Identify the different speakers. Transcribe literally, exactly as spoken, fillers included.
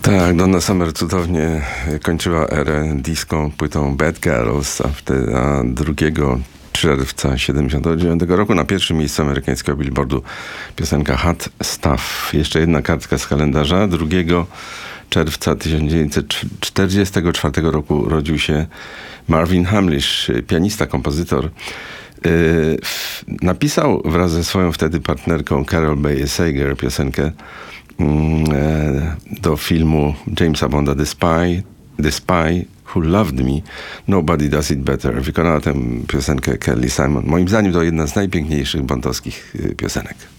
Speaker 1: Tak, Donna Summer cudownie kończyła erę disco płytą Bad Girls, a, wtedy, a drugiego czerwca siedemdziesiątego dziewiątego roku na pierwszym miejscu amerykańskiego billboardu piosenka Hot Stuff. Jeszcze jedna kartka z kalendarza. drugiego czerwca tysiąc dziewięćset czterdziestego czwartego roku urodził się Marvin Hamlisch, pianista, kompozytor. Yy, napisał wraz ze swoją wtedy partnerką Carol Baye Sager piosenkę yy, do filmu Jamesa Bonda The Spy, The Spy Who Loved Me, Nobody Does It Better. Wykonała tę piosenkę Kelly Simon. Moim zdaniem to jedna z najpiękniejszych bondowskich piosenek.